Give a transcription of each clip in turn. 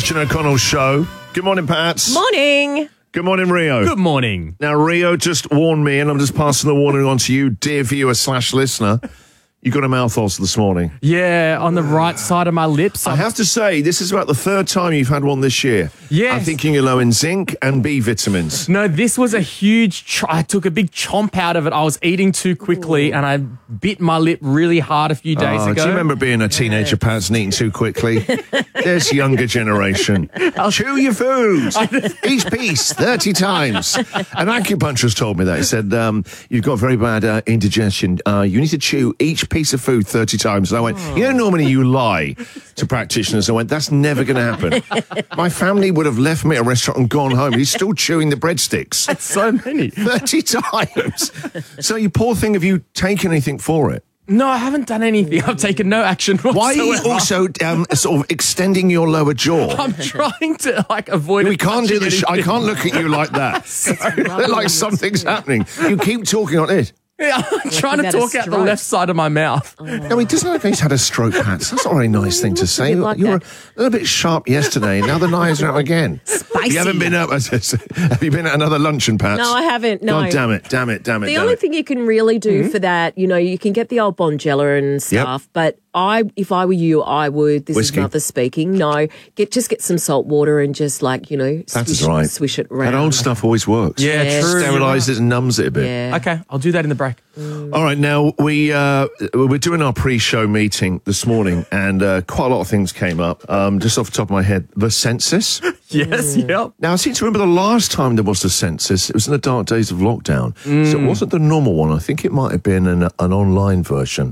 Christian O'Connell Show. Good morning, Pats. Morning. Good morning, Rio. Good morning. Now, Rio just warned me, and I'm just passing the warning on to you, dear viewer/listener. You got a mouth ulcer this morning. Yeah, on the right side of my lips. I have to say, this is about the third time you've had one this year. Yes. I'm thinking you're low in zinc and B vitamins. No, this was a huge... I took a big chomp out of it. I was eating too quickly and I bit my lip really hard a few days ago. Do you remember being a teenager, Pats, and eating too quickly? This younger generation. Chew your food. Each piece 30 times. An acupuncturist told me that. He said, you've got very bad indigestion. You need to chew each piece of food 30 times. And I went, you know, normally you lie to practitioners. I went, that's never going to happen. My family would have left me at a restaurant and gone home. He's still chewing the breadsticks. That's so many. 30 times. So you poor thing, have you taken anything for it? No, I haven't done anything. I've taken no action whatsoever. Why are you also sort of extending your lower jaw? I'm trying to avoid. We can't do this. I can't look at you like that. Like something's happening. You keep talking on it. Yeah, I'm trying to talk out the left side of my mouth. No, he doesn't look like he's had a stroke, Pats. That's not a very nice thing to say. Like you were a little bit sharp yesterday, and now the knives are out again. Spicy. You haven't been up. Have you been at another luncheon, Pats? No, I haven't. No. God damn it. The only thing you can really do for that, you know, you can get the old Bonjela and stuff, but if I were you, I would, this Whiskey. is mother speaking, no, get some salt water and just swish it around. That old stuff always works. Yeah, true. Sterilises it and numbs it a bit. Yeah. Okay, I'll do that in the break. All right, now we're doing our pre-show meeting this morning, and quite a lot of things came up. Just off the top of my head, the census. Yes, yep. Now, I seem to remember the last time there was a census, it was in the dark days of lockdown. So it wasn't the normal one. I think it might have been an online version.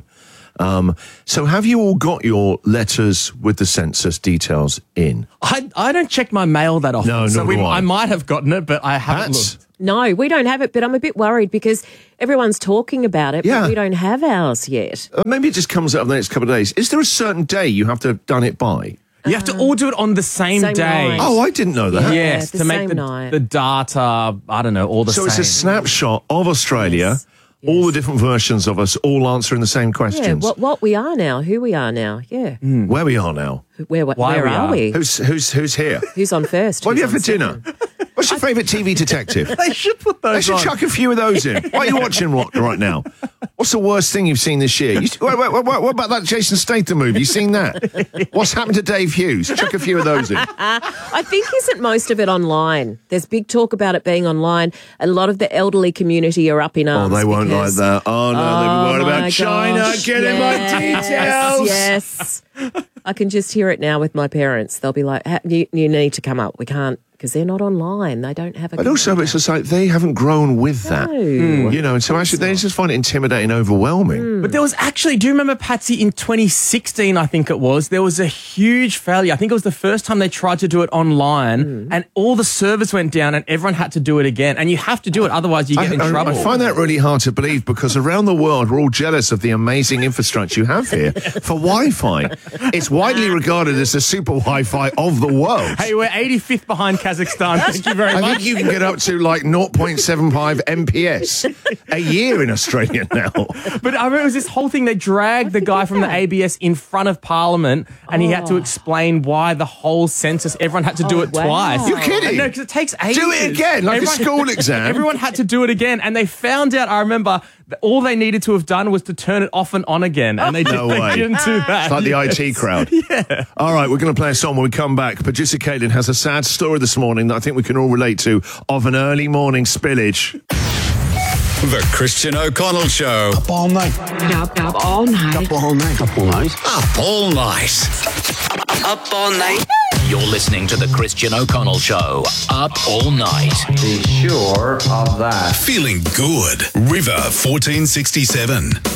So have you all got your letters with the census details in? I don't check my mail that often. No, so nor do I. I might have gotten it, but I haven't Pats? looked. No, we don't have it, but I'm a bit worried because everyone's talking about it, Yeah. but we don't have ours yet. Maybe it just comes out over the next couple of days. Is there a certain day you have to have done it by? You have to all do it on the same Same day. night. Oh, I didn't know that. Yes, the to make same night. the data, I don't know, all the So same. it's a snapshot of Australia, Yes. all the different versions of us, all answering the same Yeah, questions. what we are now, who we are now, yeah. Where we are now. Where Why are we we? Who's here? Who's on first? What do you Who's have for on dinner? What's your favourite TV detective? They should put They those should on. chuck a few of those in. What are you watching right now? What's the worst thing you've seen this year? What about that Jason Statham movie? You seen that? What's happened to Dave Hughes? Chuck a few of those in. I think isn't most of it online. There's big talk about it being online. A lot of the elderly community are up in Oh, arms. they won't like because- that. Oh, no, they'll be worried my about China gosh, getting my details. Yes. I can just hear it now with my parents. They'll be like, you need to come up. We can't, because they're not online. They don't have a But also, it's just like they haven't grown with that. No. You know, and so actually they just find it intimidating, overwhelming. But there was actually, do you remember, Patsy, in 2016, I think it was, there was a huge failure. I think it was the first time they tried to do it online and all the servers went down and everyone had to do it again. And you have to do it, otherwise you get in trouble. I find that really hard to believe because around the world we're all jealous of the amazing infrastructure you have here for Wi-Fi. It's widely regarded as the super Wi-Fi of the world. Hey, we're 85th behind Kazakhstan. Thank you very I much. think you can get up to like 0.75 MPS a year in Australia now. But I remember it was this whole thing. They dragged the guy from the ABS in front of Parliament and he had to explain why the whole census, everyone had to do it wow. twice. You're kidding? No, because it takes ages. Do it again, like a school exam. Everyone had to do it again. And they found out, I remember, that all they needed to have done was to turn it off and on again. And they, No they way. didn't do that. It's like the IT crowd. Yeah. All right, we're going to play a song when we come back. Producer Caitlin has a sad story this morning that I think we can all relate to of an early morning spillage. The Christian O'Connell Show. Up all night. Up all night. Up all night. Up all night. Up all night. Up all night. You're listening to The Christian O'Connell Show. Up all night. Be sure of that. Feeling good. River 1467.